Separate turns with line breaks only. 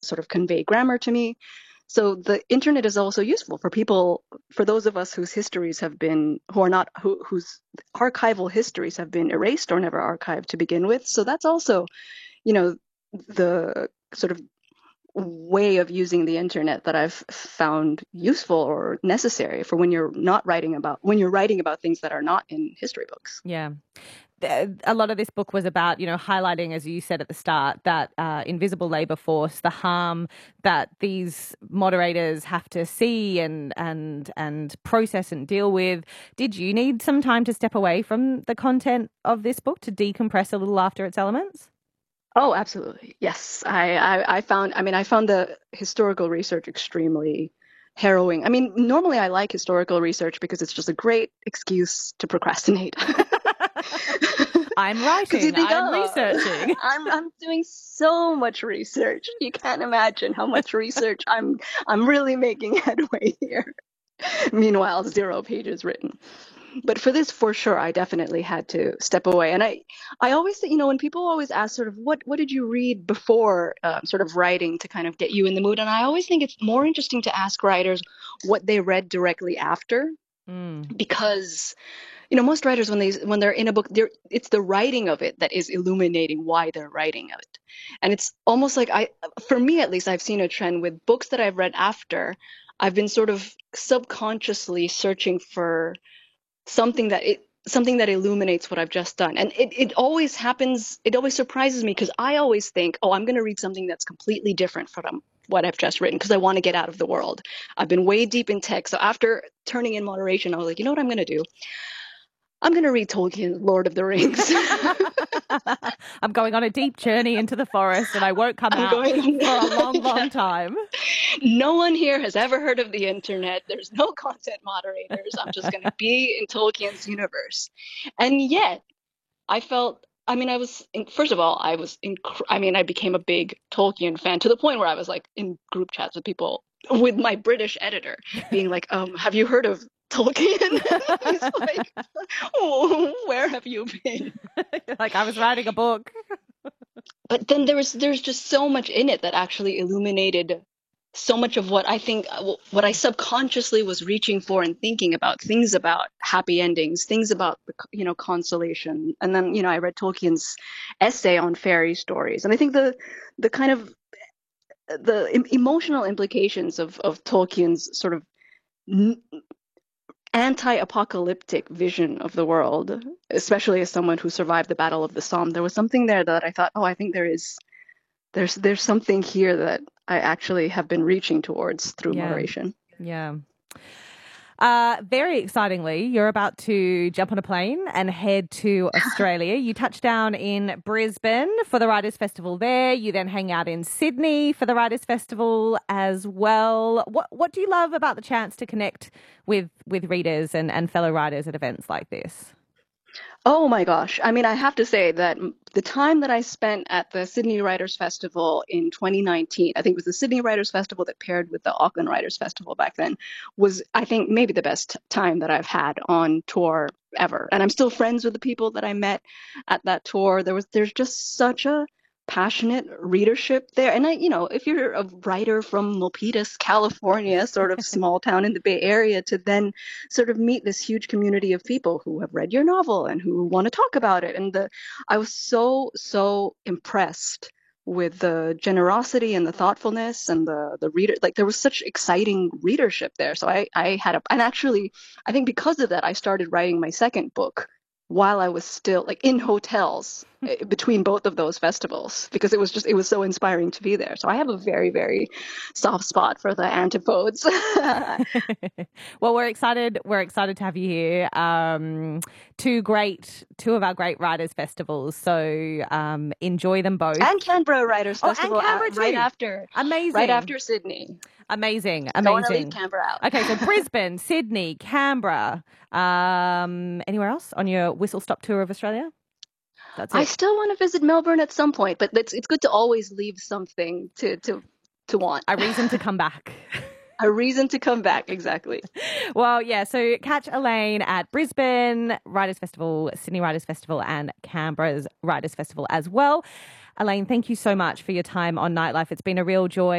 sort of convey grammar to me. So the internet is also useful for people, for those of us whose histories have been, who are not, whose archival histories have been erased or never archived to begin with. So that's also, you know, the sort of way of using the internet that I've found useful or necessary for when you're not writing about, when you're writing about things that are not in history books.
Yeah. A lot of this book was about, highlighting, as you said at the start, that invisible labour force, the harm that these moderators have to see and process and deal with. Did you need some time to step away from the content of this book to decompress a little after its elements?
Oh, absolutely. Yes. I found the historical research extremely harrowing. I mean, normally I like historical research because it's just a great excuse to procrastinate.
I'm
Because you
writing,
think,
I'm
oh,
researching.
I'm doing so much research. You can't imagine how much research I'm really making headway here. Meanwhile, 0 pages written. But for this, for sure, I definitely had to step away. And I always think, when people always ask sort of what did you read before sort of writing to kind of get you in the mood? And I always think it's more interesting to ask writers what they read directly after, because most writers when they're in a book, it's the writing of it that is illuminating why they're writing of it. And it's almost like for me at least, I've seen a trend with books that I've read after. I've been sort of subconsciously searching for something that illuminates what I've just done. And it always happens, it always surprises me because I always think, oh, I'm going to read something that's completely different from what I've just written because I want to get out of the world. I've been way deep in text. So after turning in moderation, I was like, you know what I'm going to do? I'm going to read Tolkien's Lord of the Rings.
I'm going on a deep journey into the forest and I won't come
I'm
out
going
for a long, long time.
No one here has ever heard of the internet. There's no content moderators. I'm just going to be in Tolkien's universe. And yet, I felt, I mean, first of all, I became a big Tolkien fan to the point where I was like in group chats with people, with my British editor, being like, have you heard of Tolkien? He's like, oh, where have you been?
Like I was writing a book.
But then there's just so much in it that actually illuminated so much of what I think, what I subconsciously was reaching for and thinking about, things about happy endings, things about, consolation. And then, I read Tolkien's essay on fairy stories. And I think the kind of emotional implications of Tolkien's sort of anti-apocalyptic vision of the world, especially as someone who survived the Battle of the Somme, there was something there that I thought, oh, I think there's something here that I actually have been reaching towards through moderation.
Yeah. Very excitingly, you're about to jump on a plane and head to Australia. You touch down in Brisbane for the Writers' Festival there. You then hang out in Sydney for the Writers' Festival as well. What do you love about the chance to connect with readers and fellow writers at events like this?
Oh my gosh. I mean, I have to say that the time that I spent at the Sydney Writers' Festival in 2019, I think it was the Sydney Writers' Festival that paired with the Auckland Writers' Festival back then, was, I think, maybe the best time that I've had on tour ever. And I'm still friends with the people that I met at that tour. There's just such a passionate readership there. And if you're a writer from Milpitas, California, sort of small town in the Bay Area, to then sort of meet this huge community of people who have read your novel and who want to talk about it. And I was so impressed with the generosity and the thoughtfulness and the reader. Like there was such exciting readership there. So and actually, I think because of that, I started writing my second book while I was still like in hotels between both of those festivals, because it was so inspiring to be there. So I have a very, very soft spot for the antipodes.
Well, we're excited. We're excited to have you here. Two of our great writers' festivals. So enjoy them both.
And Canberra Writers Festival,
and Canberra too.
Right after Sydney.
Amazing.
Don't want to leave Canberra out.
Okay, so Brisbane, Sydney, Canberra. Anywhere else on your whistle stop tour of Australia? That's it.
I still want to visit Melbourne at some point, but it's good to always leave something to want.
A reason to come back.
A reason to come back, exactly.
Well, yeah, so catch Elaine at Brisbane Writers' Festival, Sydney Writers' Festival and Canberra's Writers' Festival as well. Elaine, thank you so much for your time on Nightlife. It's been a real joy.